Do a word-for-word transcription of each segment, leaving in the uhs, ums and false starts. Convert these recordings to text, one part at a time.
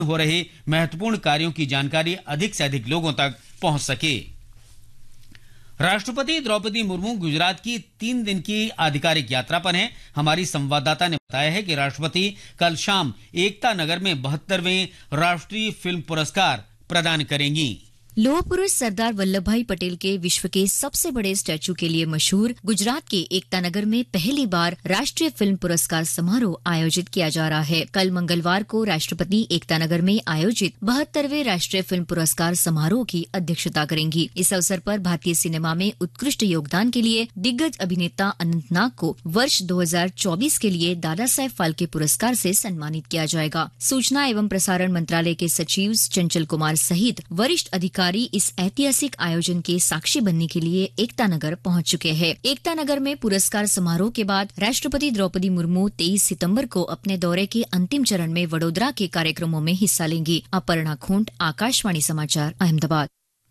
हो रहे महत्वपूर्ण कार्यों की जानकारी अधिक से अधिक लोगों तक पहुंच सके। राष्ट्रपति द्रौपदी मुर्मू गुजरात की तीन दिन की आधिकारिक यात्रा पर हैं। हमारी संवाददाता ने बताया है कि राष्ट्रपति कल शाम एकता नगर में बहत्तरवें राष्ट्रीय फिल्म पुरस्कार प्रदान करेंगी। लौह पुरुष सरदार वल्लभ भाई पटेल के विश्व के सबसे बड़े स्टैचू के लिए मशहूर गुजरात के एकता नगर में पहली बार राष्ट्रीय फिल्म पुरस्कार समारोह आयोजित किया जा रहा है। कल मंगलवार को राष्ट्रपति एकता नगर में आयोजित बहत्तरवें राष्ट्रीय फिल्म पुरस्कार समारोह की अध्यक्षता करेंगी। इस अवसर पर भारतीय सिनेमा में उत्कृष्ट योगदान के लिए दिग्गज अभिनेता अनंत नाग को वर्ष दो हजार चौबीस के लिए दादा साहेब फाल्के पुरस्कार से सम्मानित किया जाएगा। सूचना एवं प्रसारण मंत्रालय के सचिव चंचल कुमार सहित वरिष्ठ अधिकारी इस ऐतिहासिक आयोजन के साक्षी बनने के लिए एकता नगर पहुंच चुके हैं। एकता नगर में पुरस्कार समारोह के बाद राष्ट्रपति द्रौपदी मुर्मू तेईस सितंबर को अपने दौरे के अंतिम चरण में वडोदरा के कार्यक्रमों में हिस्सा लेंगी। अपर्णा खूंट, आकाशवाणी समाचार, अहमदाबाद।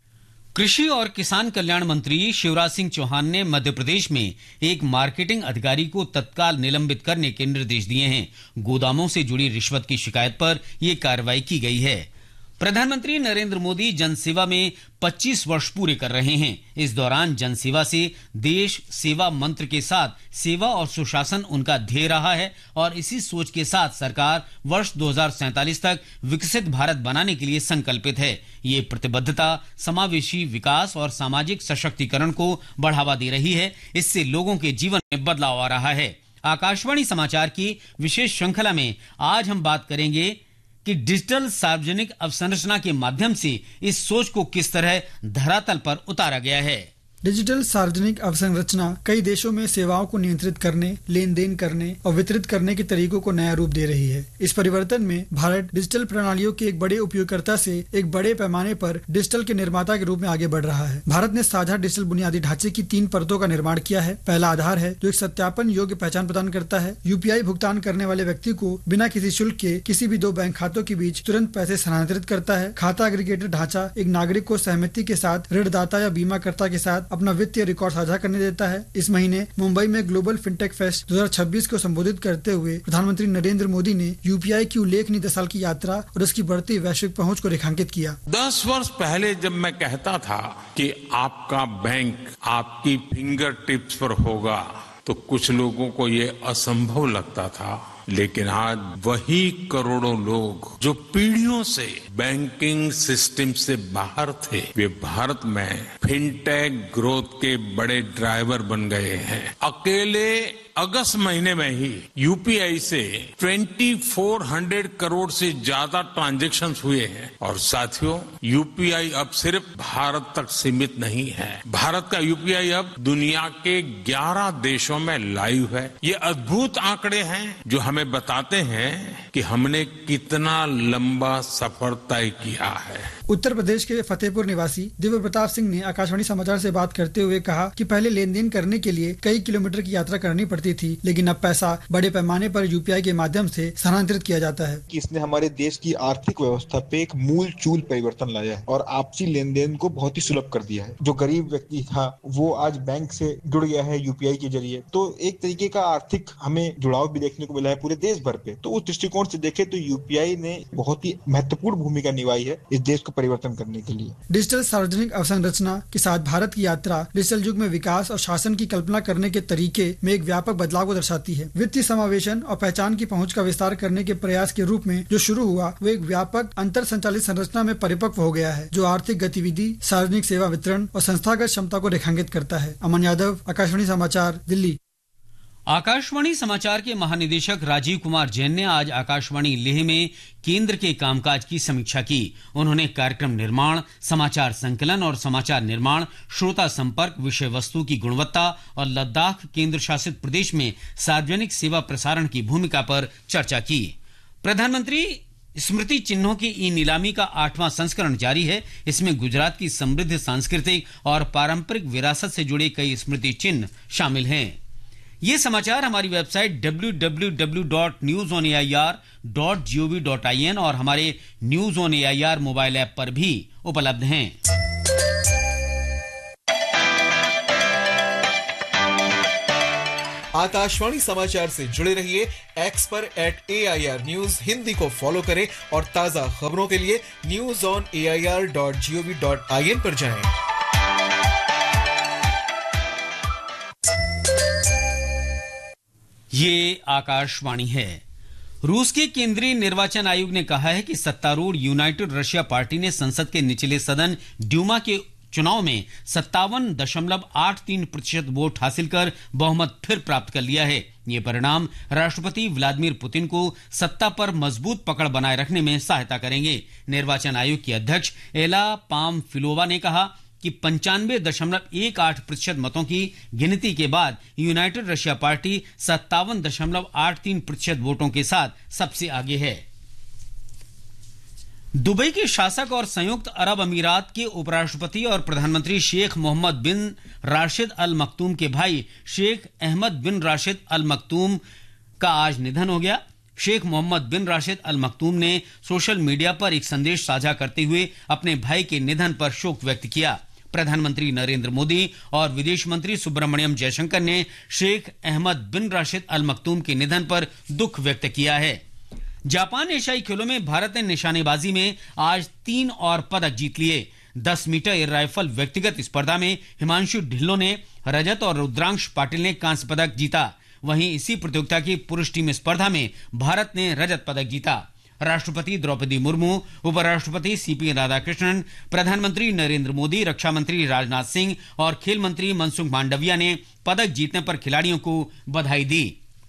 कृषि और किसान कल्याण मंत्री शिवराज सिंह चौहान ने मध्य प्रदेश में एक मार्केटिंग अधिकारी को तत्काल निलंबित करने के निर्देश दिए हैं। गोदामों से जुड़ी रिश्वत की शिकायत पर यह कार्रवाई की गई है। प्रधानमंत्री नरेंद्र मोदी जनसेवा में पच्चीस वर्ष पूरे कर रहे हैं। इस दौरान जनसेवा से देश सेवा मंत्र के साथ सेवा और सुशासन उनका ध्येय रहा है और इसी सोच के साथ सरकार वर्ष दो हजार सैंतालीस तक विकसित भारत बनाने के लिए संकल्पित है। ये प्रतिबद्धता समावेशी विकास और सामाजिक सशक्तिकरण को बढ़ावा दे रही है। इससे लोगों के जीवन में बदलाव आ रहा है। आकाशवाणी समाचार की विशेष श्रृंखला में आज हम बात करेंगे कि डिजिटल सार्वजनिक अवसंरचना के माध्यम से इस सोच को किस तरह धरातल पर उतारा गया है। डिजिटल सार्वजनिक अवसंरचना कई देशों में सेवाओं को नियंत्रित करने, लेन देन करने और वितरित करने के तरीकों को नया रूप दे रही है। इस परिवर्तन में भारत डिजिटल प्रणालियों के एक बड़े उपयोगकर्ता से एक बड़े पैमाने पर डिजिटल के निर्माता के रूप में आगे बढ़ रहा है। भारत ने साझा डिजिटल बुनियादी ढांचे की तीन परतों का निर्माण किया है। पहला आधार है, जो एक सत्यापन योग्य पहचान प्रदान करता है। यूपीआई भुगतान करने वाले व्यक्ति को बिना किसी शुल्क के किसी भी दो बैंक खातों के बीच तुरंत पैसे स्थानांतरित करता है। खाता एग्रीगेटर ढांचा एक नागरिक को सहमति के साथ ऋणदाता या बीमाकर्ता के साथ अपना वित्तीय रिकॉर्ड साझा करने देता है। इस महीने मुंबई में ग्लोबल फिनटेक फेस्ट दो हजार छब्बीस को संबोधित करते हुए प्रधानमंत्री नरेंद्र मोदी ने यूपीआई की उल्लेखनीय दस साल की यात्रा और उसकी बढ़ती वैश्विक पहुंच को रेखांकित किया। दस वर्ष पहले जब मैं कहता था कि आपका बैंक आपकी फिंगर टिप्स पर होगा तो कुछ लोगों को ये असंभव लगता था, लेकिन आज वही करोड़ों लोग जो पीढ़ियों से बैंकिंग सिस्टम से बाहर थे, वे भारत में फिनटेक ग्रोथ के बड़े ड्राइवर बन गए हैं। अकेले अगस्त महीने में ही यूपीआई से चौबीस सौ करोड़ से ज्यादा ट्रांजैक्शंस हुए हैं। और साथियों, यूपीआई अब सिर्फ भारत तक सीमित नहीं है। भारत का यूपीआई अब दुनिया के ग्यारह देशों में लाइव है। ये अद्भुत आंकड़े हैं जो हमें बताते हैं कि हमने कितना लंबा सफर तय किया है। उत्तर प्रदेश के फतेहपुर निवासी दिव्य प्रताप सिंह ने आकाशवाणी समाचार से बात करते हुए कहा कि पहले लेन देन करने के लिए कई किलोमीटर की यात्रा करनी पड़ती थी, लेकिन अब पैसा बड़े पैमाने पर यूपीआई के माध्यम से स्थानांतरित किया जाता है। इसने हमारे देश की आर्थिक व्यवस्था पे एक मूल चूल परिवर्तन लाया है और आपसी लेन देन को बहुत ही सुलभ कर दिया है। जो गरीब व्यक्ति था वो आज बैंक से जुड़ गया है यूपीआई के जरिए, तो एक तरीके का आर्थिक हमें जुड़ाव भी देखने को मिला है पूरे देश भर पे। तो उस दृष्टिकोण से देखे तो यूपीआई ने बहुत ही महत्वपूर्ण भूमिका निभाई है इस देश को परिवर्तन करने के लिए। डिजिटल सार्वजनिक अवसंरचना के साथ भारत की यात्रा डिजिटल युग में विकास और शासन की कल्पना करने के तरीके में एक व्यापक बदलाव को दर्शाती है। वित्तीय समावेशन और पहचान की पहुंच का विस्तार करने के प्रयास के रूप में जो शुरू हुआ वो एक व्यापक अंतर संचालित संरचना में परिपक्व हो गया है, जो आर्थिक गतिविधि, सार्वजनिक सेवा वितरण और संस्थागत क्षमता को रेखांकित करता है। अमन यादव, आकाशवाणी समाचार, दिल्ली। आकाशवाणी समाचार के महानिदेशक राजीव कुमार जैन ने आज आकाशवाणी लेह में केंद्र के कामकाज की समीक्षा की। उन्होंने कार्यक्रम निर्माण, समाचार संकलन और समाचार निर्माण, श्रोता संपर्क, विषय वस्तु की गुणवत्ता और लद्दाख केंद्र शासित प्रदेश में सार्वजनिक सेवा प्रसारण की भूमिका पर चर्चा की। प्रधानमंत्री स्मृति चिन्हों की ई नीलामी का आठवां संस्करण जारी है। इसमें गुजरात की समृद्ध सांस्कृतिक और पारंपरिक विरासत से जुड़े कई स्मृति चिन्ह शामिल हैं। ये समाचार हमारी website W W W dot news on A I R dot G O V dot I N और हमारे news on A I R mobile app पर भी उपलब्ध हैं। आकाशवाणी समाचार से जुड़े रहिए। एक्स पर eight A I R news Hindi को फॉलो करें और ताजा खबरों के लिए news on A I R dot G O V dot I N पर जाएं। ये आकाशवाणी है। रूस के केंद्रीय निर्वाचन आयोग ने कहा है कि सत्तारूढ़ यूनाइटेड रशिया पार्टी ने संसद के निचले सदन ड्यूमा के चुनाव में सत्तावन दशमलव आठ तीन प्रतिशत वोट हासिल कर बहुमत फिर प्राप्त कर लिया है। ये परिणाम राष्ट्रपति व्लादिमीर पुतिन को सत्ता पर मजबूत पकड़ बनाए रखने में सहायता करेंगे। निर्वाचन आयोग की अध्यक्ष एला पामफिलोवा ने कहा कि पंचानवे दशमलव एक आठ प्रतिशत मतों की गिनती के बाद यूनाइटेड रशिया पार्टी सत्तावन दशमलव आठ तीन प्रतिशत वोटों के साथ सबसे आगे है। दुबई के शासक और संयुक्त अरब अमीरात के उपराष्ट्रपति और प्रधानमंत्री शेख मोहम्मद बिन राशिद अल मक्तूम के भाई शेख अहमद बिन राशिद अल मक्तूम का आज निधन हो गया। शेख मोहम्मद बिन राशिद अल मक्तूम ने सोशल मीडिया पर एक संदेश साझा करते हुए अपने भाई के निधन पर शोक व्यक्त किया। प्रधानमंत्री नरेंद्र मोदी और विदेश मंत्री सुब्रमण्यम जयशंकर ने शेख अहमद बिन राशिद अल मक्तूम के निधन पर दुख व्यक्त किया है। जापान एशियाई खेलों में भारत ने निशानेबाजी में आज तीन और पदक जीत लिए। दस मीटर एयर राइफल व्यक्तिगत स्पर्धा में हिमांशु ढिल्लों ने रजत और रुद्रांश पाटिल ने कांस्य पदक जीता। वहीं इसी प्रतियोगिता की पुरुष टीम स्पर्धा में भारत ने रजत पदक जीता। राष्ट्रपति द्रौपदी मुर्मू, उपराष्ट्रपति सीपी राधाकृष्णन, प्रधानमंत्री नरेंद्र मोदी, रक्षा मंत्री राजनाथ सिंह और खेल मंत्री मनसुख मांडविया ने पदक जीतने पर खिलाड़ियों को बधाई दी।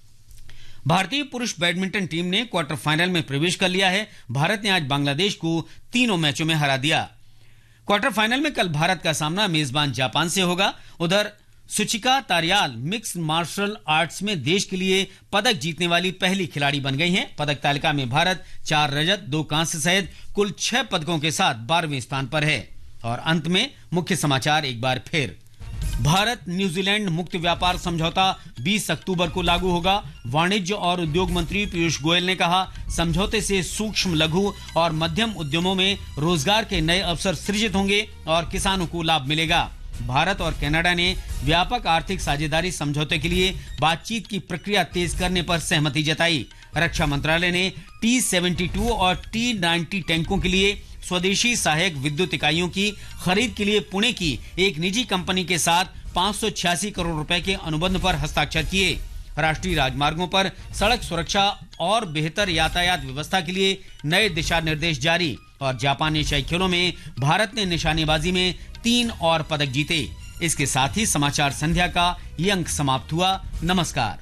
भारतीय पुरुष बैडमिंटन टीम ने क्वार्टर फाइनल में प्रवेश कर लिया है। भारत ने आज बांग्लादेश को तीनों मैचों में हरा दिया। क्वार्टर फाइनल में कल भारत का सामना मेजबान जापान से होगा। उधर सुचिका तारियाल मिक्स मार्शल आर्ट्स में देश के लिए पदक जीतने वाली पहली खिलाड़ी बन गई हैं। पदक तालिका में भारत चार रजत, दो कांस्य सहित कुल छह पदकों के साथ बारहवें स्थान पर है। और अंत में मुख्य समाचार एक बार फिर। भारत न्यूजीलैंड मुक्त व्यापार समझौता बीस अक्टूबर को लागू होगा। वाणिज्य और उद्योग मंत्री पीयूष गोयल ने कहा, समझौते से सूक्ष्म, लघु और मध्यम उद्यमों में रोजगार के नए अवसर सृजित होंगे और किसानों को लाभ मिलेगा। भारत और कनाडा ने व्यापक आर्थिक साझेदारी समझौते के लिए बातचीत की प्रक्रिया तेज करने पर सहमति जताई। रक्षा मंत्रालय ने टी सेवेंटी टू और टी नाइंटी टैंकों के लिए स्वदेशी सहायक विद्युत इकाइयों की खरीद के लिए पुणे की एक निजी कंपनी के साथ पाँच सौ छियासी करोड़ रुपए के अनुबंध पर हस्ताक्षर किए। राष्ट्रीय राजमार्गों पर सड़क सुरक्षा और बेहतर यातायात व्यवस्था के लिए नए दिशा निर्देश जारी। और जापान एशियाई खेलों में भारत ने निशानेबाजी में तीन और पदक जीते। इसके साथ ही समाचार संध्या का ये अंक समाप्त हुआ। नमस्कार।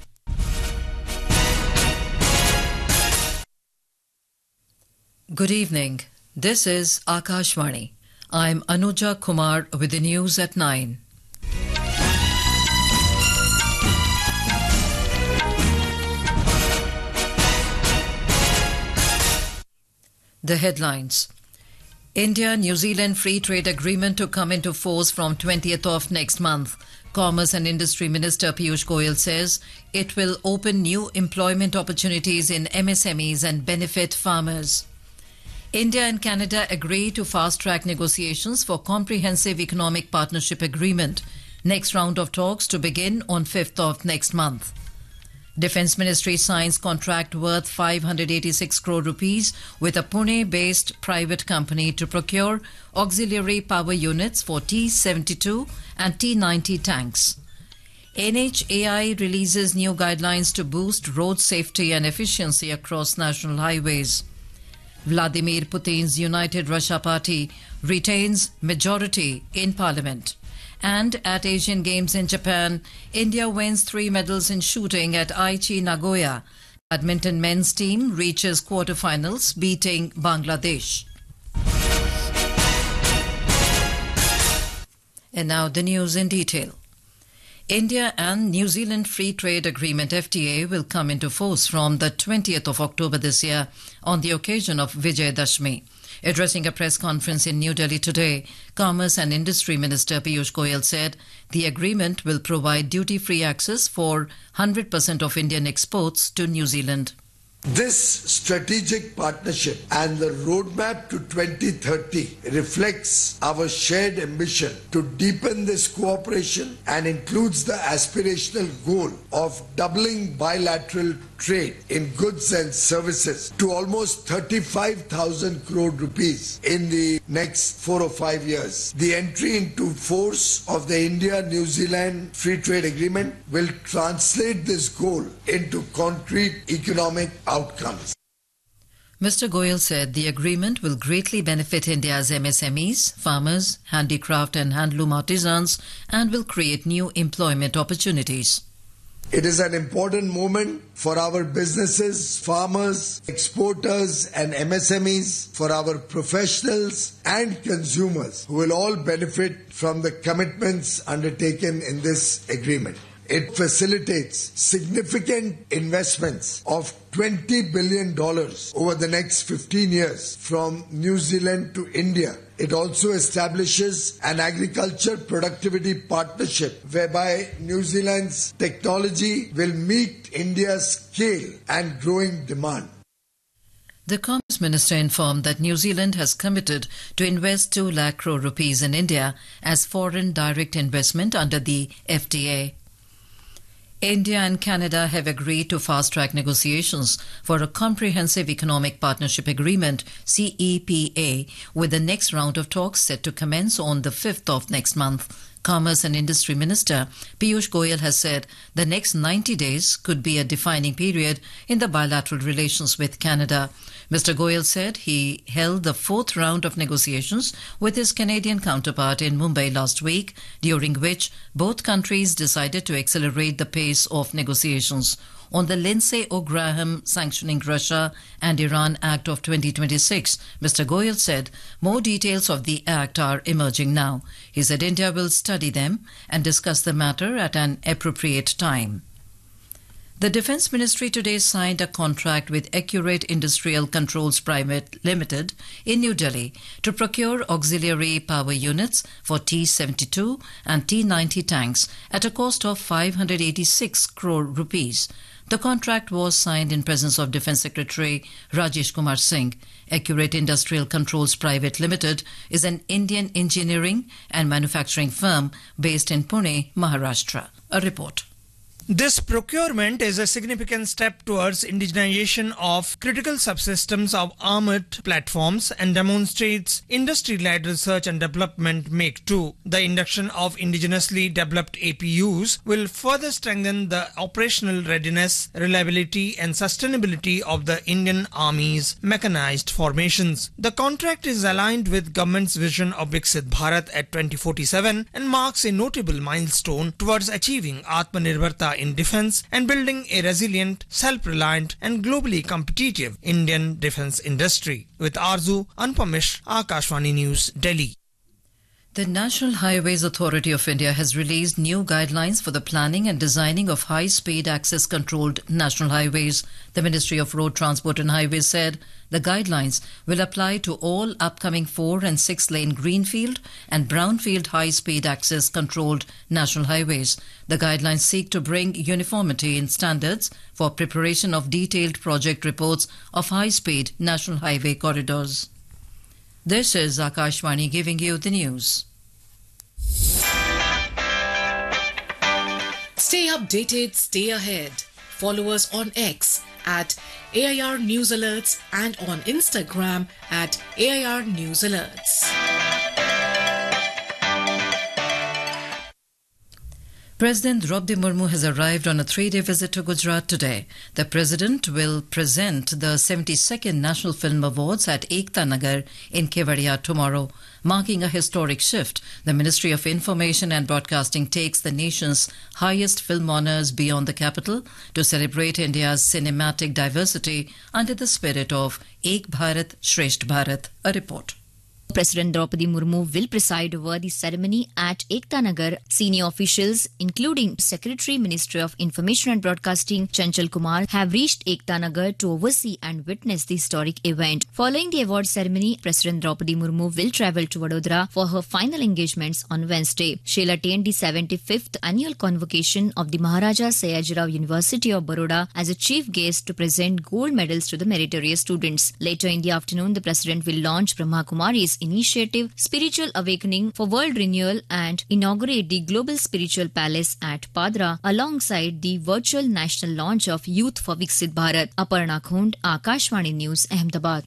Good evening. This is Akashvani. I'm Anuja Kumar with the news at nine. The headlines. India-New Zealand Free Trade Agreement to come into force from twentieth of next month. Commerce and Industry Minister Piyush Goyal says it will open new employment opportunities in M S M Es and benefit farmers. India and Canada agree to fast-track negotiations for Comprehensive Economic Partnership Agreement. Next round of talks to begin on fifth of next month. Defence Ministry signs contract worth five hundred eighty-six crore rupees with a Pune-based private company to procure auxiliary power units for T seventy-two and T ninety tanks. N H A I releases new guidelines to boost road safety and efficiency across national highways. Vladimir Putin's United Russia Party retains majority in parliament. And at Asian Games in Japan, India wins three medals in shooting at Aichi Nagoya. Badminton men's team reaches quarterfinals, beating Bangladesh. And now the news in detail. India and New Zealand Free Trade Agreement F T A will come into force from the twentieth of October this year on the occasion of Vijayadashmi. Addressing a press conference in New Delhi today, Commerce and Industry Minister Piyush Goyal said the agreement will provide duty-free access for one hundred percent of Indian exports to New Zealand. This strategic partnership and the roadmap to twenty thirty reflects our shared ambition to deepen this cooperation and includes the aspirational goal of doubling bilateral trade in goods and services to almost thirty-five thousand crore rupees in the next four or five years. The entry into force of the India-New Zealand Free Trade Agreement will translate this goal into concrete economic outcomes. Mister Goyal said the agreement will greatly benefit India's M S M Es, farmers, handicraft and handloom artisans, and will create new employment opportunities. It is an important moment for our businesses, farmers, exporters and M S M Es, for our professionals and consumers who will all benefit from the commitments undertaken in this agreement. It facilitates significant investments of twenty billion dollars over the next fifteen years from New Zealand to India. It also establishes an agriculture productivity partnership whereby New Zealand's technology will meet India's scale and growing demand. The Commerce Minister informed that New Zealand has committed to invest two lakh crore rupees in India as foreign direct investment under the F T A. India and Canada have agreed to fast-track negotiations for a comprehensive economic partnership agreement, C E P A, with the next round of talks set to commence on the fifth of next month. Commerce and Industry Minister Piyush Goyal has said the next ninety days could be a defining period in the bilateral relations with Canada. Mister Goyal said he held the fourth round of negotiations with his Canadian counterpart in Mumbai last week, during which both countries decided to accelerate the pace of negotiations. On the Lindsay O'Graham Sanctioning Russia and Iran Act of twenty twenty-six, Mister Goyal said more details of the act are emerging now. He said India will study them and discuss the matter at an appropriate time. The Defence Ministry today signed a contract with Accurate Industrial Controls Private Limited in New Delhi to procure auxiliary power units for T seventy-two and T ninety tanks at a cost of five hundred eighty-six crore rupees. The contract was signed in presence of Defence Secretary Rajesh Kumar Singh. Accurate Industrial Controls Private Limited is an Indian engineering and manufacturing firm based in Pune, Maharashtra. A report. This procurement is a significant step towards indigenization of critical subsystems of armored platforms and demonstrates industry-led research and development make too. The induction of indigenously developed A P Us will further strengthen the operational readiness, reliability and sustainability of the Indian Army's mechanized formations. The contract is aligned with government's vision of Viksit Bharat at twenty forty-seven and marks a notable milestone towards achieving Atmanirbharta in defense and building a resilient, self-reliant and globally competitive Indian defense industry. With Arzu Anupamish, Akashvani News, Delhi. The National Highways Authority of India has released new guidelines for the planning and designing of high-speed access-controlled national highways. The Ministry of Road Transport and Highways said the guidelines will apply to all upcoming four- and six-lane greenfield and brownfield high-speed access-controlled national highways. The guidelines seek to bring uniformity in standards for preparation of detailed project reports of high-speed national highway corridors. This is Akashvani giving you the news. Stay updated, stay ahead. Follow us on X at A I R News Alerts and on Instagram at A I R News Alerts. President Draupadi Murmu has arrived on a three-day visit to Gujarat today. The President will present the seventy-second National Film Awards at Ekta Nagar in Kevadia tomorrow. Marking a historic shift, the Ministry of Information and Broadcasting takes the nation's highest film honours beyond the capital to celebrate India's cinematic diversity under the spirit of Ek Bharat, Shresth Bharat. A report. President Draupadi Murmu will preside over the ceremony at Ekta Nagar. Senior officials, including Secretary Ministry of Information and Broadcasting Chanchal Kumar, have reached Ekta Nagar to oversee and witness the historic event. Following the award ceremony, President Draupadi Murmu will travel to Vadodara for her final engagements on Wednesday. She'll attend the seventy-fifth annual convocation of the Maharaja Sayajirao University of Baroda as a chief guest to present gold medals to the meritorious students. Later in the afternoon, the President will launch Brahma Kumari's initiative Spiritual Awakening for World Renewal and inaugurate the Global Spiritual Palace at Padra alongside the virtual national launch of Youth for Viksit Bharat. Aparna Khund, Akashvani News, Ahmedabad.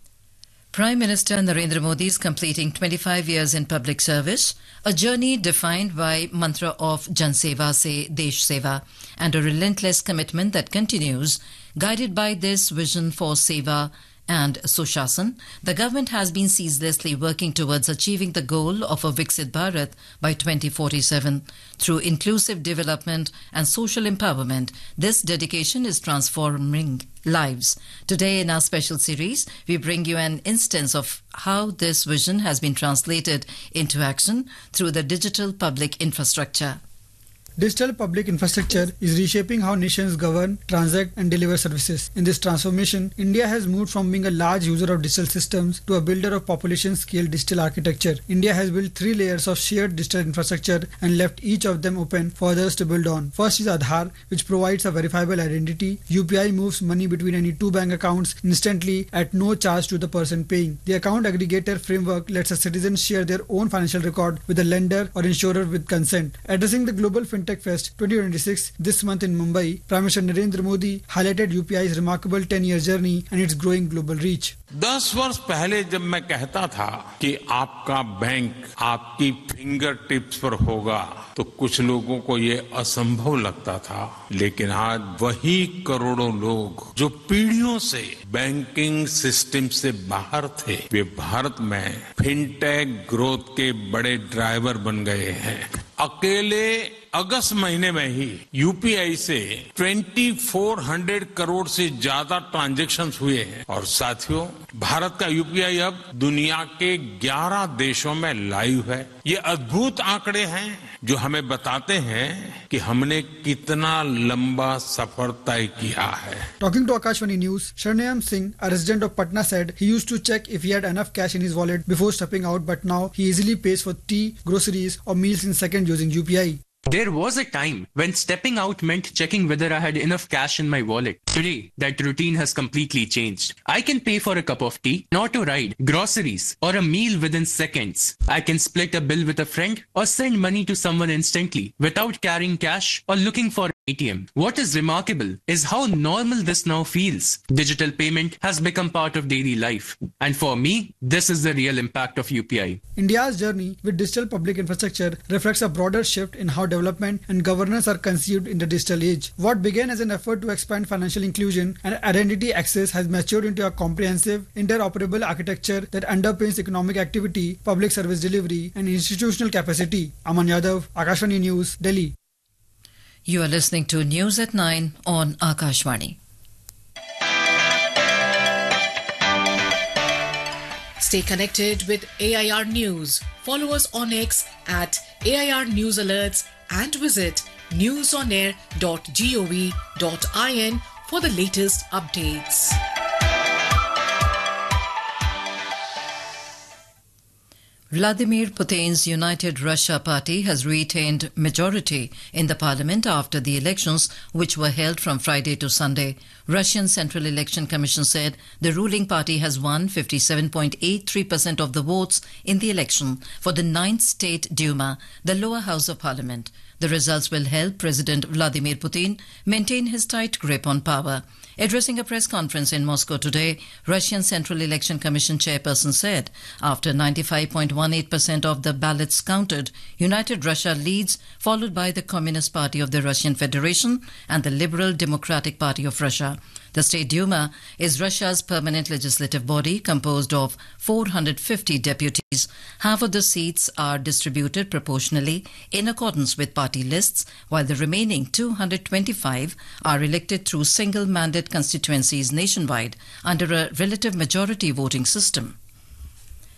Prime Minister Narendra Modi is completing twenty-five years in public service, a journey defined by mantra of Jan Seva se Desh Seva and a relentless commitment that continues. Guided by this vision for Seva and Sushasan, the government has been ceaselessly working towards achieving the goal of a Viksit Bharat by twenty forty-seven. Through inclusive development and social empowerment, this dedication is transforming lives. Today in our special series, we bring you an instance of how this vision has been translated into action through the digital public infrastructure. Digital public infrastructure is reshaping how nations govern, transact and deliver services. In this transformation, India has moved from being a large user of digital systems to a builder of population-scale digital architecture. India has built three layers of shared digital infrastructure and left each of them open for others to build on. First is Aadhaar, which provides a verifiable identity. U P I moves money between any two bank accounts instantly at no charge to the person paying. The account aggregator framework lets a citizen share their own financial record with a lender or insurer with consent. Addressing the global fintech Tech Fest twenty twenty-six this month in Mumbai, Prime Minister Narendra Modi highlighted U P I's remarkable ten-year journey and its growing global reach. दस वर्ष पहले जब मैं कहता था कि आपका bank आपकी फिंगर टिप्स पर होगा तो कुछ लोगों को ये असंभव लगता था, लेकिन आज वही करोड़ों लोग जो पीढ़ियों से बैंकिंग सिस्टम से बाहर थे, वे भारत में फिनटेक ग्रोथ के बड़े ड्राइवर बन गए हैं। अकेले अगस्त महीने में ही यूपीआई से चौबीस सौ करोड़ से ज्यादा ट्रांजैक्शंस हुए हैं और साथियों, भारत का यूपीआई अब दुनिया के ग्यारह देशों में लाइव है। ये अद्भुत आंकड़े हैं जो हमें बताते हैं कि हमने कितना लंबा सफर तय किया है। Talking to Akashvani News, Sharnayam Singh, a resident of Patna, said he used to check if he had enough cash in his wallet before stepping out, but now he easily pays for tea, groceries or meals in seconds using U P I. There was a time when stepping out meant checking whether I had enough cash in my wallet. Today, that routine has completely changed. I can pay for a cup of tea, an auto ride, groceries, or a meal within seconds. I can split a bill with a friend or send money to someone instantly without carrying cash or looking for an A T M. What is remarkable is how normal this now feels. Digital payment has become part of daily life. And for me, this is the real impact of U P I. India's journey with digital public infrastructure reflects a broader shift in how development and governance are conceived in the digital age. What began as an effort to expand financial inclusion and identity access has matured into a comprehensive, interoperable architecture that underpins economic activity, public service delivery, and institutional capacity. Aman Yadav, Akashvani News, Delhi. You are listening to News at nine on Akashvani. Stay connected with A I R News. Follow us on X at A I R News Alerts and visit newsonair dot gov dot in for the latest updates. Vladimir Putin's United Russia Party has retained majority in the parliament after the elections, which were held from Friday to Sunday. Russian Central Election Commission said the ruling party has won fifty-seven point eight three percent of the votes in the election for the ninth State Duma, the lower house of parliament. The results will help President Vladimir Putin maintain his tight grip on power. Addressing a press conference in Moscow today, Russian Central Election Commission chairperson said after ninety-five point one eight percent of the ballots counted, United Russia leads, followed by the Communist Party of the Russian Federation and the Liberal Democratic Party of Russia. The State Duma is Russia's permanent legislative body composed of four hundred fifty deputies. Half of the seats are distributed proportionally in accordance with party lists, while the remaining two hundred twenty-five are elected through single-mandate constituencies nationwide under a relative majority voting system.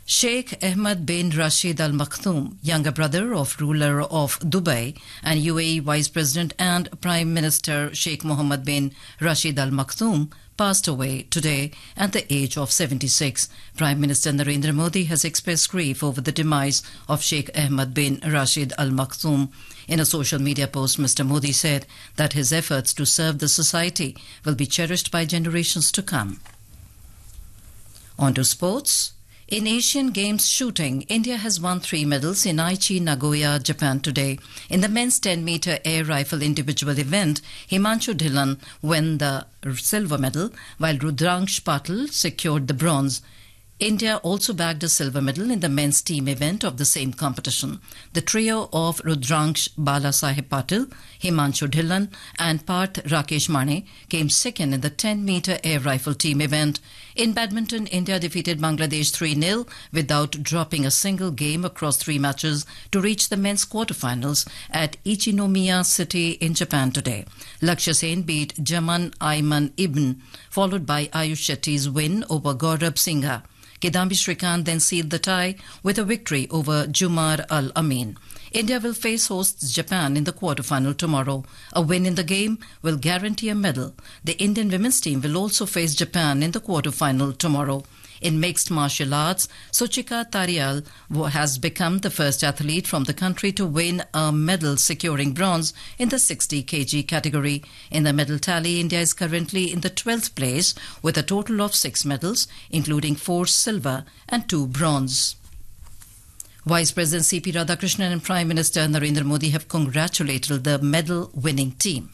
Sheikh Ahmed bin Rashid Al Maktoum, younger brother of ruler of Dubai and U A E Vice President and Prime Minister Sheikh Mohammed bin Rashid Al Maktoum, passed away today at the age of seventy-six. Prime Minister Narendra Modi has expressed grief over the demise of Sheikh Ahmed bin Rashid Al Maktoum. In a social media post, Mister Modi said that his efforts to serve the society will be cherished by generations to come. On to sports. In Asian Games shooting, India has won three medals in Aichi, Nagoya, Japan today. In the men's ten meter air rifle individual event, Himanshu Dhillon won the silver medal, while Rudraksh Patil secured the bronze. India also bagged a silver medal in the men's team event of the same competition. The trio of Rudraksh Balasaheb Patil, Himanshu Dhillon and Parth Rakesh Mane came second in the ten meter air rifle team event. In badminton, India defeated Bangladesh three nil without dropping a single game across three matches to reach the men's quarterfinals at Ichinomiya City in Japan today. Lakshya Sen beat Jaman Ayman Ibn, followed by Ayush Shetty's win over Gaurav Singha. Kidambi Shrikant then sealed the tie with a victory over Jumar Al Amin. India will face hosts Japan in the quarterfinal tomorrow. A win in the game will guarantee a medal. The Indian women's team will also face Japan in the quarterfinal tomorrow. In mixed martial arts, Suchika Tarial has become the first athlete from the country to win a medal, securing bronze in the sixty kilograms category. In the medal tally, India is currently in the twelfth place with a total of six medals, including four silver and two bronze. Vice President C P Radhakrishnan and Prime Minister Narendra Modi have congratulated the medal-winning team.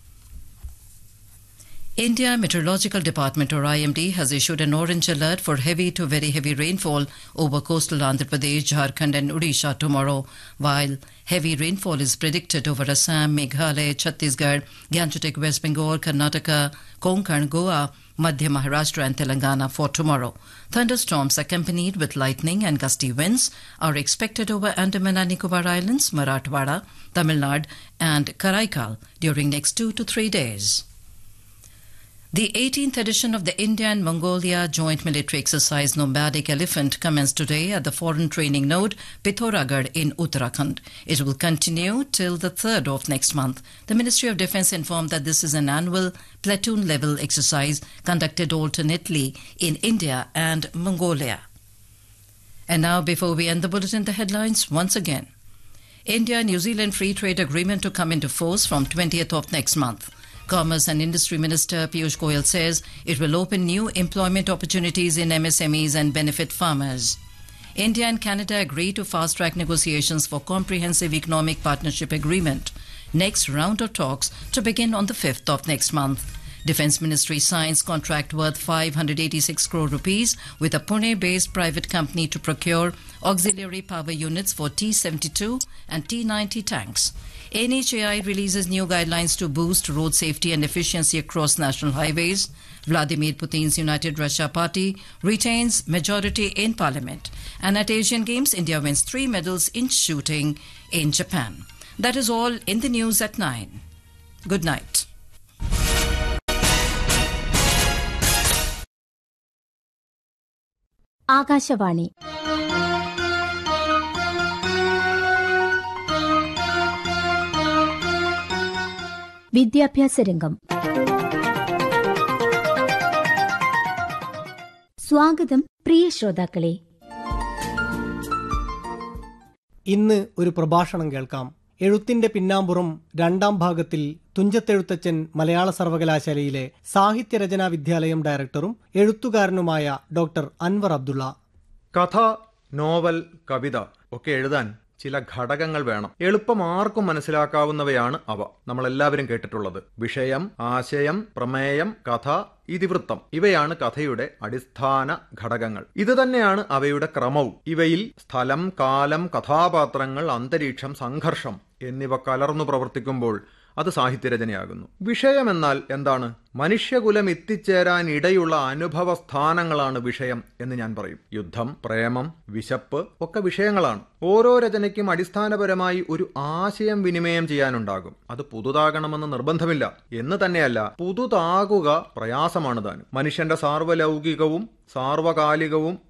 India Meteorological Department, or I M D, has issued an orange alert for heavy to very heavy rainfall over coastal Andhra Pradesh, Jharkhand and Odisha tomorrow, while heavy rainfall is predicted over Assam, Meghalaya, Chhattisgarh, Gangetic, West Bengal, Karnataka, Konkan, Goa, Madhya Maharashtra and Telangana for tomorrow. Thunderstorms accompanied with lightning and gusty winds are expected over Andaman and Nicobar Islands, Marathwada, Tamil Nadu and Karaikal during next two to three days. The eighteenth edition of the India and Mongolia Joint Military Exercise Nomadic Elephant commenced today at the Foreign Training Node, Pithoragarh in Uttarakhand. It will continue till the third of next month. The Ministry of Defence informed that this is an annual platoon-level exercise conducted alternately in India and Mongolia. And now, before we end the bulletin, the headlines once again. India-New Zealand Free Trade Agreement to come into force from twentieth of next month. Commerce and Industry Minister Piyush Goyal says it will open new employment opportunities in M S M Es and benefit farmers. India and Canada agree to fast-track negotiations for Comprehensive Economic Partnership Agreement. Next round of talks to begin on the fifth of next month. Defence Ministry signs contract worth five hundred eighty-six crore rupees with a Pune-based private company to procure auxiliary power units for T seventy-two and T ninety tanks. N H A I releases new guidelines to boost road safety and efficiency across national highways. Vladimir Putin's United Russia Party retains majority in parliament. And at Asian Games, India wins three medals in shooting in Japan. That is all in the news at nine. Good night. Akashvani വിദ്യാഭ്യാസ രംഗം. സ്വാഗതം പ്രിയ ശ്രോതാക്കളെ. ഇന്ന് ഒരു പ്രഭാഷണം കേൾക്കാം. എഴുത്തിന്റെ പിന്നാമ്പുറം രണ്ടാം ഭാഗത്തിൽ തുഞ്ചത്തെഴുത്തച്ഛൻ മലയാള സർവകലാശാലയിലെ സാഹിത്യരചനാ വിദ്യാലയം ഡയറക്ടറും എഴുത്തുകാരനുമായ ഡോക്ടർ അൻവർ അബ്ദുള്ള. കഥ, നോവൽ, കവിത ഒക്കെ എഴുതാൻ ചില ഘടകങ്ങൾ വേണം. എളുപ്പം ആർക്കും മനസ്സിലാക്കാവുന്നവയാണ് അവ. നമ്മളെല്ലാവരും കേട്ടിട്ടുള്ളത്. വിഷയം, ആശയം, പ്രമേയം, കഥ, ഇതിവൃത്തം ഇവയാണ് കഥയുടെ അടിസ്ഥാന ഘടകങ്ങൾ. ഇത് തന്നെയാണ് അവയുടെ ക്രമവും. ഇവയിൽ സ്ഥലം, കാലം, കഥാപാത്രങ്ങൾ, അന്തരീക്ഷം, സംഘർഷം എന്നിവ കലർന്നു പ്രവർത്തിക്കുമ്പോൾ അത് സാഹിത്യരചനയാകുന്നു. വിഷയമെന്നാൽ എന്താണ്? മനുഷ്യകുലം എത്തിച്ചേരാൻ ഇടയുള്ള അനുഭവ സ്ഥാനങ്ങളാണ് വിഷയം എന്ന് ഞാൻ പറയും. യുദ്ധം, പ്രേമം, വിശപ്പ് ഒക്കെ വിഷയങ്ങളാണ്. ഓരോ രചനയ്ക്കും അടിസ്ഥാനപരമായി ഒരു ആശയം വിനിമയം ചെയ്യാനുണ്ടാകും. അത് പുതുതാകണമെന്ന് നിർബന്ധമില്ല. എന്ന് തന്നെയല്ല, പുതുതാകുക പ്രയാസമാണ് താനും. മനുഷ്യന്റെ സാർവലൗകികവും സാർവകാലികവും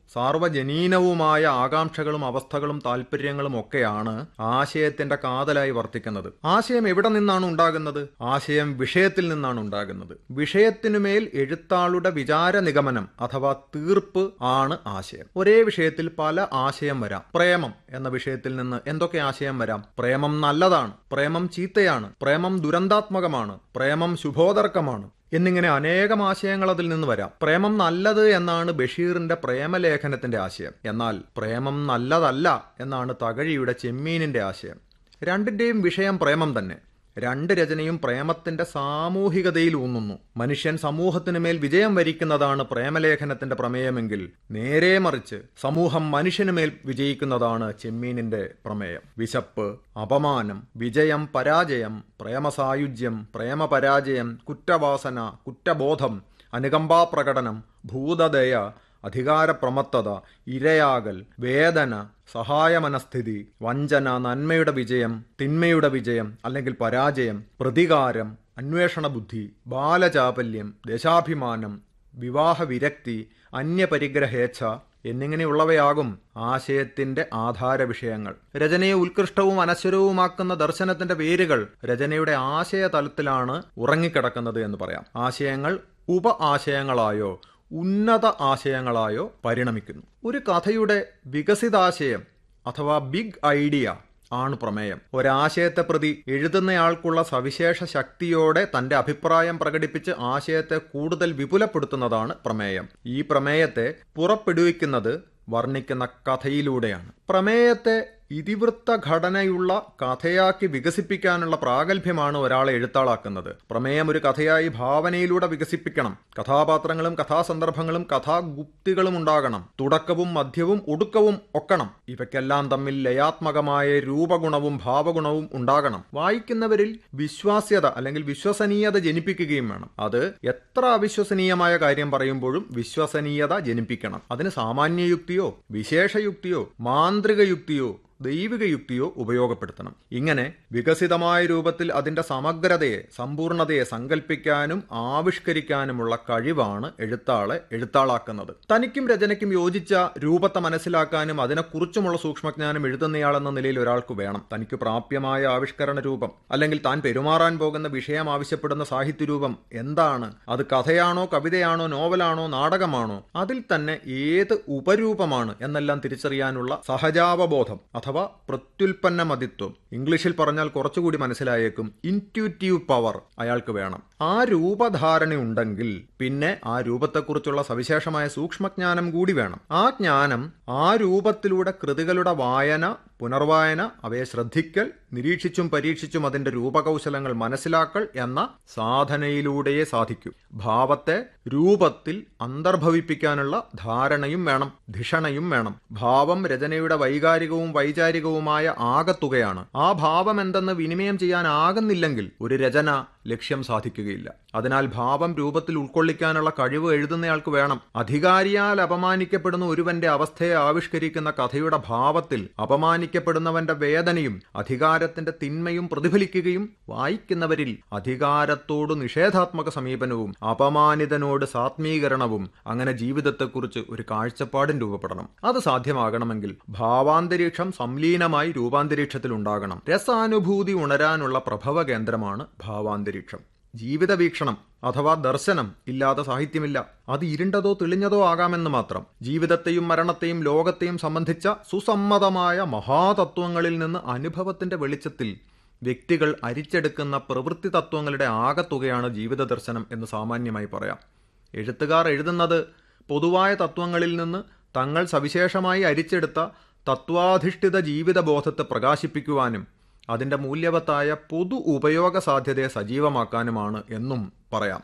സാർവജനീനവുമായ ആകാംക്ഷകളും അവസ്ഥകളും താല്പര്യങ്ങളും ഒക്കെയാണ് ആശയത്തിന്റെ കാതലായി വർത്തിക്കുന്നത്. ആശയം എവിടെ നിന്നാണ് ഉണ്ടാകുന്നത്? ആശയം വിഷയത്തിൽ നിന്നാണ് ഉണ്ടാകുന്നത്. വിഷയത്തിനുമേൽ എഴുത്താളുടെ വിചാര നിഗമനം അഥവാ തീർപ്പ് ആണ് ആശയം. ഒരേ വിഷയത്തിൽ പല ആശയം വരാം. പ്രേമം എന്ന വിഷയത്തിൽ നിന്ന് എന്തൊക്കെ ആശയം വരാം? പ്രേമം നല്ലതാണ്, പ്രേമം ചീത്തയാണ്, പ്രേമം ദുരന്താത്മകമാണ്, പ്രേമം ശുഭോദർക്കമാണ് എന്നിങ്ങനെ അനേകം ആശയങ്ങൾ അതിൽ നിന്ന് വരാം. പ്രേമം നല്ലത് എന്നാണ് ബഷീറിന്റെ പ്രേമലേഖനത്തിന്റെ ആശയം. എന്നാൽ പ്രേമം നല്ലതല്ല എന്നാണ് തകഴിയുടെ ചെമ്മീനിന്റെ ആശയം. രണ്ടിന്റെയും വിഷയം പ്രേമം തന്നെ. രണ്ട് രചനയും പ്രേമത്തിന്റെ സാമൂഹികതയിൽ ഊന്നുന്നു. മനുഷ്യൻ സമൂഹത്തിനു മേൽ വിജയം വരിക്കുന്നതാണ് പ്രേമലേഖനത്തിന്റെ പ്രമേയമെങ്കിൽ നേരെ മറിച്ച് സമൂഹം മനുഷ്യനു മേൽ വിജയിക്കുന്നതാണ് ചെമ്മീനിന്റെ പ്രമേയം. വിശപ്പ്, അപമാനം, വിജയം, പരാജയം, പ്രേമസായുജ്യം, പ്രേമപരാജയം, കുറ്റവാസന, കുറ്റബോധം, അനുകമ്പാപ്രകടനം, ഭൂതദയ, അധികാരപ്രമത്തത, ഇരയാകൽ, വേദന, സഹായമനസ്ഥിതി, വഞ്ചന, നന്മയുടെ വിജയം, തിന്മയുടെ വിജയം അല്ലെങ്കിൽ പരാജയം, പ്രതികാരം, അന്വേഷണ ബുദ്ധി, ബാലചാപല്യം, ദേശാഭിമാനം, വിവാഹ വിരക്തി, അന്യപരിഗ്രഹേച്ഛ എന്നിങ്ങനെയുള്ളവയാകും ആശയത്തിന്റെ ആധാര വിഷയങ്ങൾ. രചനയെ ഉത്കൃഷ്ടവും അനശ്വരവുമാക്കുന്ന ദർശനത്തിന്റെ വേരുകൾ രചനയുടെ ആശയതലത്തിലാണ് ഉറങ്ങിക്കിടക്കുന്നത് എന്ന് പറയാം. ആശയങ്ങൾ ഉപ ആശയങ്ങളായോ ഉന്നത ആശയങ്ങളായോ പരിണമിക്കുന്നു. ഒരു കഥയുടെ വികസിതാശയം അഥവാ ബിഗ് ഐഡിയ ആണ് പ്രമേയം. ഒരാശയത്തെ പ്രതി എഴുതുന്നയാൾക്കുള്ള സവിശേഷ ശക്തിയോടെ തന്റെ അഭിപ്രായം പ്രകടിപ്പിച്ച് ആശയത്തെ കൂടുതൽ വിപുലപ്പെടുത്തുന്നതാണ് പ്രമേയം. ഈ പ്രമേയത്തെ പുറപ്പെടുവിക്കുന്നത് വർണ്ണിക്കുന്ന കഥയിലൂടെയാണ്. പ്രമേയത്തെ ഇതിവൃത്ത ഘടനയുള്ള കഥയാക്കി വികസിപ്പിക്കാനുള്ള പ്രാഗൽഭ്യമാണ് ഒരാളെ എഴുത്താളാക്കുന്നത്. പ്രമേയം ഒരു കഥയായി ഭാവനയിലൂടെ വികസിപ്പിക്കണം. കഥാപാത്രങ്ങളും കഥാസന്ദർഭങ്ങളും കഥാഗുപ്തികളും ഉണ്ടാകണം. തുടക്കവും മധ്യവും ഒടുക്കവും ഒക്കണം. ഇവയ്ക്കെല്ലാം തമ്മിൽ ലയാത്മകമായ രൂപഗുണവും ഭാവഗുണവും ഉണ്ടാകണം. വായിക്കുന്നവരിൽ വിശ്വാസ്യത അല്ലെങ്കിൽ വിശ്വസനീയത ജനിപ്പിക്കുകയും വേണം. അത് എത്ര അവിശ്വസനീയമായ കാര്യം പറയുമ്പോഴും വിശ്വസനീയത ജനിപ്പിക്കണം. അതിന് സാമാന്യയുക്തിയോ വിശേഷയുക്തിയോ മാന്ത്രിക യുക്തിയോ ദൈവിക യുക്തിയോ ഉപയോഗപ്പെടുത്തണം. ഇങ്ങനെ വികസിതമായ രൂപത്തിൽ അതിന്റെ സമഗ്രതയെ സമ്പൂർണതയെ സങ്കല്പിക്കാനും ആവിഷ്കരിക്കാനുമുള്ള കഴിവാണ് എഴുത്താളെ എഴുത്താളാക്കുന്നത്. തനിക്കും രചനയ്ക്കും യോജിച്ച രൂപത്തെ മനസ്സിലാക്കാനും അതിനെക്കുറിച്ചുമുള്ള സൂക്ഷ്മജ്ഞാനം എഴുതുന്നയാളെന്ന നിലയിൽ ഒരാൾക്ക് വേണം. തനിക്ക് പ്രാപ്യമായ ആവിഷ്കരണ രൂപം അല്ലെങ്കിൽ താൻ പെരുമാറാൻ പോകുന്ന വിഷയം ആവശ്യപ്പെടുന്ന സാഹിത്യരൂപം എന്താണ്? അത് കഥയാണോ കവിതയാണോ നോവലാണോ നാടകമാണോ? അതിൽ തന്നെ ഏത് ഉപരൂപമാണ് എന്നെല്ലാം തിരിച്ചറിയാനുള്ള സഹജാവബോധം അഥവാ പ്രത്യുൽപ്പന്നമതിത്വം, ഇംഗ്ലീഷിൽ പറഞ്ഞാൽ കുറച്ചുകൂടി മനസ്സിലായേക്കും ഇൻറ്റ്യൂറ്റീവ് പവർ അയാൾക്ക് വേണം. ആ രൂപധാരണയുണ്ടെങ്കിൽ പിന്നെ ആ രൂപത്തെക്കുറിച്ചുള്ള സവിശേഷമായ സൂക്ഷ്മജ്ഞാനം കൂടി വേണം. ആ ജ്ഞാനം ആ രൂപത്തിലൂടെ കൃതികളുടെ വായന, പുനർവായന, അവയെ ശ്രദ്ധിക്കൽ, നിരീക്ഷിച്ചും പരീക്ഷിച്ചും അതിന്റെ രൂപകൗശലങ്ങൾ മനസ്സിലാക്കൽ എന്ന സാധനയിലൂടെയേ സാധിക്കൂ. ഭാവത്തെ രൂപത്തിൽ അന്തർഭവിപ്പിക്കാനുള്ള ധാരണയും വേണം, ധിഷണയും വേണം. ഭാവം രചനയുടെ വൈകാരികവും വൈചാരികവുമായ ആകത്തുകയാണ്. ആ ഭാവം എന്തെന്ന് വിനിമയം ചെയ്യാനാകുന്നില്ലെങ്കിൽ ഒരു രചന ലക്ഷ്യം സാധിക്കുകയില്ല. അതിനാൽ ഭാവം രൂപത്തിൽ ഉൾക്കൊള്ളിക്കാനുള്ള കഴിവ് എഴുതുന്നയാൾക്ക് വേണം. അധികാരിയാൽ അപമാനിക്കപ്പെടുന്ന ഒരുവന്റെ അവസ്ഥയെ ആവിഷ്കരിക്കുന്ന കഥയുടെ ഭാവത്തിൽ അപമാനിക്കപ്പെടുന്നവന്റെ വേദനയും അധികാരത്തിന്റെ തിന്മയും പ്രതിഫലിക്കുകയും വായിക്കുന്നവരിൽ അധികാരത്തോട് നിഷേധാത്മക സമീപനവും അപമാനിതനോട് സാത്മീകരണവും അങ്ങനെ ജീവിതത്തെക്കുറിച്ച് ഒരു കാഴ്ചപ്പാടും രൂപപ്പെടണം. അത് സാധ്യമാകണമെങ്കിൽ ഭാവാന്തരീക്ഷം സംലീനമായി രൂപാന്തരീക്ഷത്തിൽ ഉണ്ടാകണം. രസാനുഭൂതി ഉണരാനുള്ള പ്രഭവ കേന്ദ്രമാണ് ഭാവാന്തരീക്ഷം. ജീവിത വീക്ഷണം അഥവാ ദർശനം ഇല്ലാതെ സാഹിത്യമില്ല. അത് ഇരുണ്ടതോ തെളിഞ്ഞതോ ആകാമെന്ന് മാത്രം. ജീവിതത്തെയും മരണത്തെയും ലോകത്തെയും സംബന്ധിച്ച സുസമ്മതമായ മഹാതത്വങ്ങളിൽ നിന്ന് അനുഭവത്തിന്റെ വെളിച്ചത്തിൽ വ്യക്തികൾ അരിച്ചെടുക്കുന്ന പ്രവൃത്തി തത്വങ്ങളുടെ ആകത്തുകയാണ് ജീവിത ദർശനം എന്ന് സാമാന്യമായി പറയാം. എഴുത്തുകാർ എഴുതുന്നത് പൊതുവായ തത്വങ്ങളിൽ നിന്ന് തങ്ങൾ സവിശേഷമായി അരിച്ചെടുത്ത തത്വാധിഷ്ഠിത ജീവിതബോധത്തെ പ്രകാശിപ്പിക്കുവാനും അതിൻ്റെ മൂല്യവത്തായ പൊതു ഉപയോഗ സാധ്യതയെ സജീവമാക്കാനുമാണ് എന്നും പറയാം.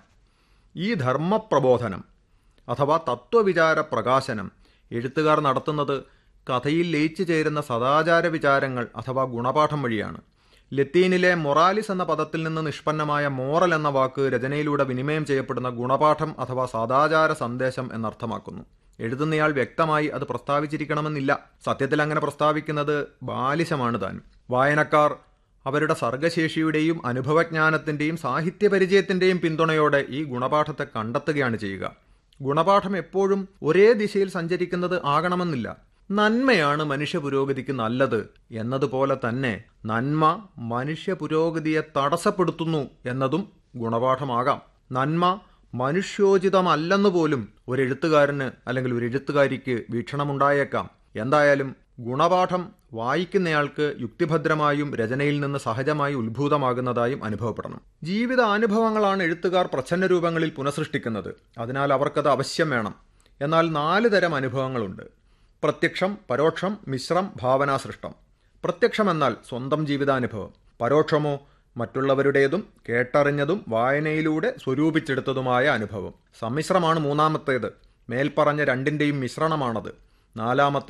ഈ ധർമ്മപ്രബോധനം അഥവാ തത്വവിചാര പ്രകാശനം എഴുത്തുകാർ നടത്തുന്നത് കഥയിൽ ലയിച്ചു ചേരുന്ന സദാചാര വിചാരങ്ങൾ അഥവാ ഗുണപാഠം വഴിയാണ്. ലത്തീനിലെ മൊറാലിസ് എന്ന പദത്തിൽ നിന്ന് നിഷ്പന്നമായ മോറൽ എന്ന വാക്ക് രചനയിലൂടെ വിനിമയം ചെയ്യപ്പെടുന്ന ഗുണപാഠം അഥവാ സദാചാര സന്ദേശം എന്നർത്ഥമാക്കുന്നു. എഴുതുന്നയാൾ വ്യക്തമായി അത് പ്രസ്താവിച്ചിരിക്കണമെന്നില്ല. സത്യത്തിൽ അങ്ങനെ പ്രസ്താവിക്കുന്നത് ബാലിശമാണ് താനും. വായനക്കാർ അവരുടെ സർഗശേഷിയുടെയും അനുഭവജ്ഞാനത്തിൻ്റെയും സാഹിത്യപരിചയത്തിൻ്റെയും പിന്തുണയോടെ ഈ ഗുണപാഠത്തെ കണ്ടെത്തുകയാണ് ചെയ്യുക. ഗുണപാഠം എപ്പോഴും ഒരേ ദിശയിൽ സഞ്ചരിക്കുന്നത് ആകണമെന്നില്ല. നന്മയാണ് മനുഷ്യ പുരോഗതിക്ക് നല്ലത് എന്നതുപോലെ തന്നെ നന്മ മനുഷ്യ പുരോഗതിയെ തടസ്സപ്പെടുത്തുന്നു എന്നതും ഗുണപാഠമാകാം. നന്മ മനുഷ്യോചിതമല്ലെന്ന് പോലും ഒരു എഴുത്തുകാരന് അല്ലെങ്കിൽ ഒരു എഴുത്തുകാരിക്ക് വീക്ഷണമുണ്ടായേക്കാം. എന്തായാലും ഗുണപാഠം വായിക്കുന്നയാൾക്ക് യുക്തിഭദ്രമായും രചനയിൽ നിന്ന് സഹജമായി ഉത്ഭൂതമാകുന്നതായും അനുഭവപ്പെടണം. ജീവിതാനുഭവങ്ങളാണ് എഴുത്തുകാർ പ്രച്ഛന്ന രൂപങ്ങളിൽ പുനഃസൃഷ്ടിക്കുന്നത്. അതിനാൽ അവർക്കത് അവശ്യം വേണം. എന്നാൽ നാല് തരം അനുഭവങ്ങളുണ്ട്: പ്രത്യക്ഷം, പരോക്ഷം, മിശ്രം, ഭാവനാസൃഷ്ടം. പ്രത്യക്ഷം എന്നാൽ സ്വന്തം ജീവിതാനുഭവം. പരോക്ഷമോ മറ്റുള്ളവരുടേതും കേട്ടറിഞ്ഞതും വായനയിലൂടെ സ്വരൂപിച്ചെടുത്തതുമായ അനുഭവം. സമ്മിശ്രമാണ് മൂന്നാമത്തേത്. മേൽപ്പറഞ്ഞ രണ്ടിൻ്റെയും മിശ്രണമാണത്. നാലാമത്തെ